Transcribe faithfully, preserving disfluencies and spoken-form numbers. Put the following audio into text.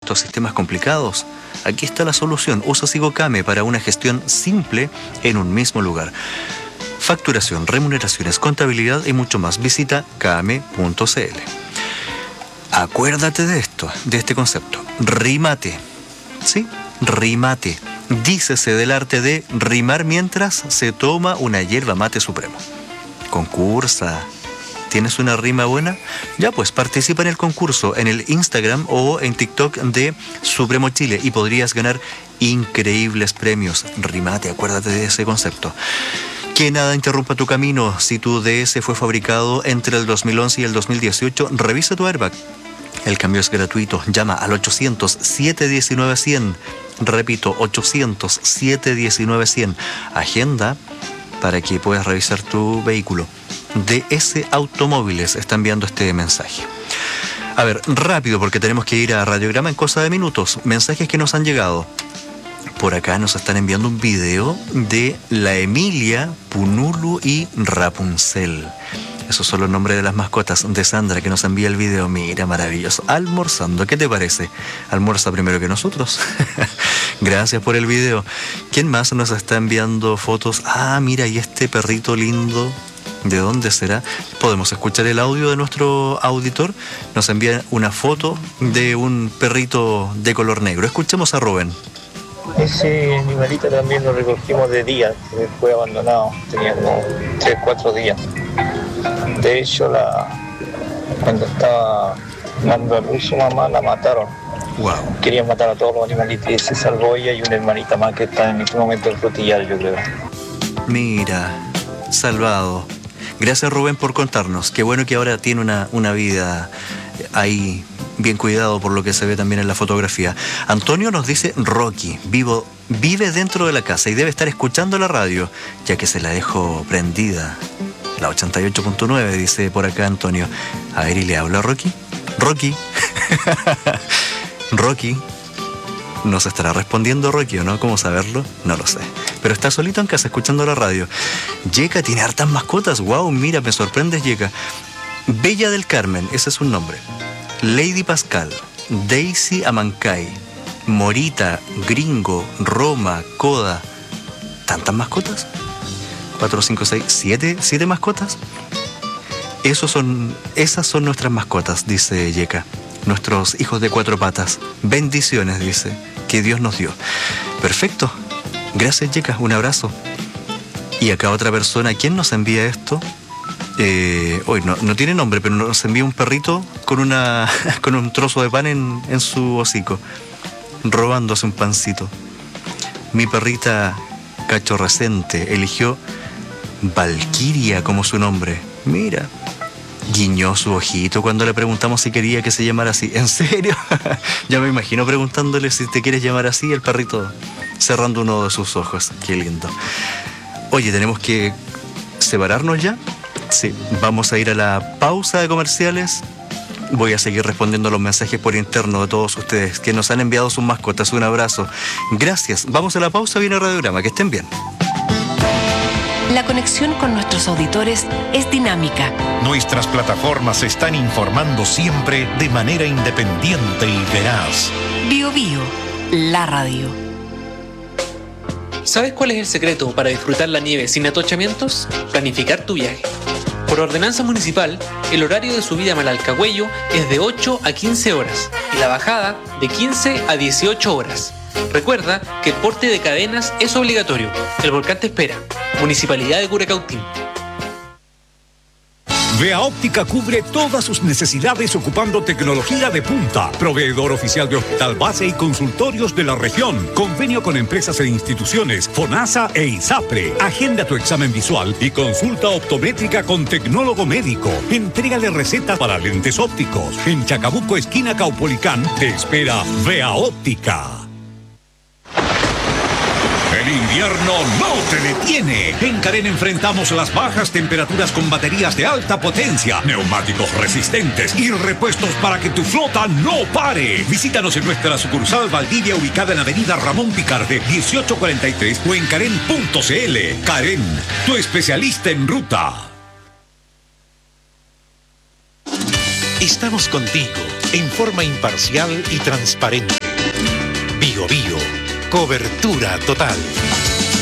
estos sistemas complicados? Aquí está la solución. Usa SigoKame para una gestión simple en un mismo lugar. Facturación, remuneraciones, contabilidad y mucho más. Visita kame punto cl. Acuérdate de esto, de este concepto. Rímate. ¿Sí? Rímate. Dícese del arte de rimar mientras se toma una yerba mate supremo. Concursa. ¿Tienes una rima buena? Ya pues, participa en el concurso en el Instagram o en TikTok de Supremo Chile y podrías ganar increíbles premios. Rímate, acuérdate de ese concepto. Que nada interrumpa tu camino. Si tu D S fue fabricado entre el dos mil once y el dos mil dieciocho, revisa tu airbag. El cambio es gratuito. Llama al ochocientos, siete uno nueve, cien. Repito, ochocientos, siete uno nueve, cien. Agenda para que puedas revisar tu vehículo. D S Automóviles está enviando este mensaje. A ver, rápido, porque tenemos que ir a Radiograma en cosa de minutos. Mensajes que nos han llegado. Por acá nos están enviando un video de la Emilia, Punulu y Rapunzel. Esos son los nombres de las mascotas de Sandra, que nos envía el video. Mira, maravilloso. Almorzando, ¿qué te parece? Almuerza primero que nosotros. Gracias por el video. ¿Quién más nos está enviando fotos? Ah, mira, y este perrito lindo. ¿De dónde será? Podemos escuchar el audio de nuestro auditor. Nos envía una foto de un perrito de color negro. Escuchemos a Rubén. Ese animalito también lo recogimos de día, que fue abandonado, tenía como tres, cuatro días. De hecho, la, cuando estaba dando a luz su mamá, la mataron. Wow. Querían matar a todos los animalitos y se salvó ella y una hermanita más que está en este momento en Frutillar, yo creo. Mira, salvado. Gracias, Rubén, por contarnos. Qué bueno que ahora tiene una, una vida ahí bien cuidado, por lo que se ve también en la fotografía. Antonio nos dice: Rocky, vivo, vive dentro de la casa y debe estar escuchando la radio, ya que se la dejo prendida. La ochenta y ocho punto nueve, dice por acá Antonio. A ver, ¿y le habla a Rocky? Rocky. Rocky. ¿Nos estará respondiendo Rocky o no? ¿Cómo saberlo? No lo sé. Pero está solito en casa escuchando la radio. Yeka tiene hartas mascotas. Wow, mira, me sorprendes, Yeka. Bella del Carmen, ese es un nombre. Lady Pascal, Daisy Amancay, Morita, Gringo, Roma, Coda. ¿Tantas mascotas? Cuatro, cinco, seis, siete, siete mascotas. Esos son, esas son nuestras mascotas, dice Yeka. Nuestros hijos de cuatro patas. Bendiciones, dice, que Dios nos dio. Perfecto. Gracias, Yeka. Un abrazo. Y acá otra persona. ¿Quién nos envía esto? Eh, hoy no, no tiene nombre, pero nos envía un perrito con una con un trozo de pan en, en su hocico, robándose un pancito. Mi perrita cachorrecente eligió Valquiria como su nombre. Mira, guiñó su ojito cuando le preguntamos si quería que se llamara así. ¿En serio? Ya me imagino preguntándole si te quieres llamar así, el perrito cerrando uno de sus ojos. Qué lindo. Oye, tenemos que separarnos ya. Sí, vamos a ir a la pausa de comerciales. Voy a seguir respondiendo los mensajes por interno de todos ustedes que nos han enviado sus mascotas. Un abrazo. Gracias. Vamos a la pausa, viene Radiograma. Que estén bien. La conexión con nuestros auditores es dinámica. Nuestras plataformas se están informando siempre de manera independiente y veraz. Bio Bio, la radio. ¿Sabes cuál es el secreto para disfrutar la nieve sin atochamientos? Planificar tu viaje. Por ordenanza municipal, el horario de subida a Malalcahuello es de ocho a quince horas y la bajada de quince a dieciocho horas. Recuerda que el porte de cadenas es obligatorio. El volcán te espera. Municipalidad de Curacautín. Vea Óptica cubre todas sus necesidades ocupando tecnología de punta. Proveedor oficial de hospital base y consultorios de la región. Convenio con empresas e instituciones, FONASA e ISAPRE. Agenda tu examen visual y consulta optométrica con tecnólogo médico. Entrégale recetas para lentes ópticos. En Chacabuco, esquina Caupolicán, te espera Vea Óptica. El invierno no te detiene. En Carén enfrentamos las bajas temperaturas con baterías de alta potencia, neumáticos resistentes y repuestos para que tu flota no pare. Visítanos en nuestra sucursal Valdivia, ubicada en Avenida Ramón Picarde, dieciocho cuarenta y tres, o en Carén punto cl. Carén, tu especialista en ruta. Estamos contigo en forma imparcial y transparente. Bio Bio. Cobertura total.